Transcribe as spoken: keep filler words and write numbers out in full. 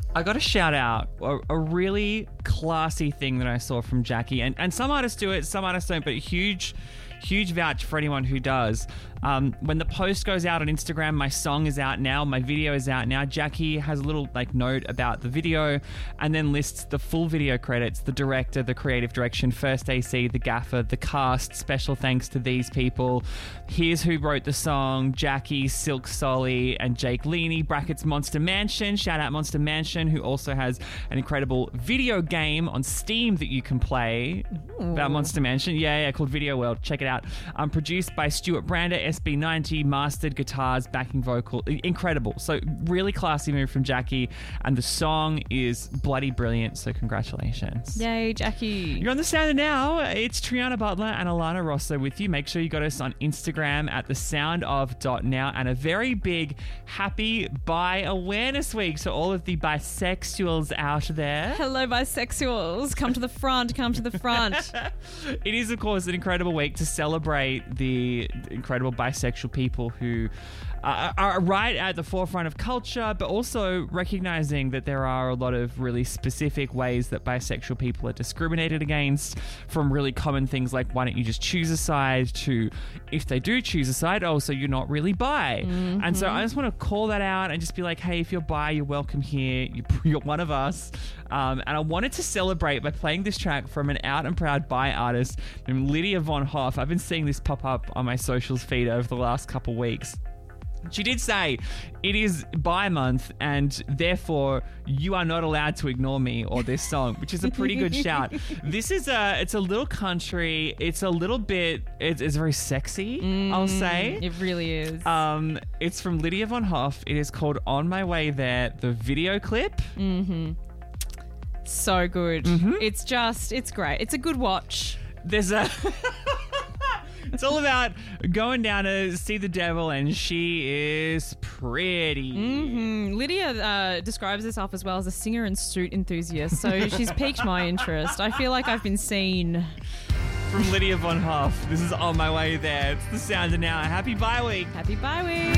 I got to shout out a, a really classy thing that I saw from Jackie. And, and some artists do it, some artists don't, but huge, huge vouch for anyone who does. Um, when the post goes out on Instagram, my song is out now, my video is out now. Jackie has a little like note about the video and then lists the full video credits, the director, the creative direction, First A C, the gaffer, the cast. Special thanks to these people. Here's who wrote the song: Jackie, Silk Solly, and Jake Leaney, brackets Monster Mansion. Shout out Monster Mansion, who also has an incredible video game on Steam that you can play. Ooh. About Monster Mansion. Yeah, yeah, called Video World. Check it out. Um, produced by Stuart Brander, S B ninety, mastered, guitars, backing vocal. Incredible. So really classy move from Jackie, and the song is bloody brilliant, so congratulations. Yay, Jackie. You're on The Sounder now. It's Triana Butler and Alana Rosso with you. Make sure you got us on Instagram at the sound of dot now, and a very big happy Bi Awareness Week. So all of the bisexuals out there. Hello, bisexuals. Come to the front. Come to the front. It is, of course, an incredible week to celebrate the incredible bisexual people who uh, are right at the forefront of culture, but also recognizing that there are a lot of really specific ways that bisexual people are discriminated against, from really common things like, why don't you just choose a side, to, if they do choose a side, oh, so you're not really bi. Mm-hmm. And so I just want to call that out and just be like, hey, if you're bi, you're welcome here. You're, you're one of us. Um, and I wanted to celebrate by playing this track from an out and proud bi artist named Lydia Von Hoff. I've been seeing this pop up on my socials feed over the last couple weeks. She did say it is bi month and therefore you are not allowed to ignore me or this song, which is a pretty good shout. This is a, it's a little country. It's a little bit, it's, it's very sexy, mm, I'll say. It really is. Um, it's from Lydia Von Hoff. It is called On My Way There, the video clip. Mm-hmm. So good. Mm-hmm. It's just, it's great. It's a good watch. There's a... It's all about going down to see the devil, and she is pretty. Mm-hmm. Lydia uh, describes herself as well as a singer and suit enthusiast, so she's piqued my interest. I feel like I've been seen. From Lydia Von Hoff, this is On My Way There. It's The Sounder now. Happy Bi Week. Happy Bi Week.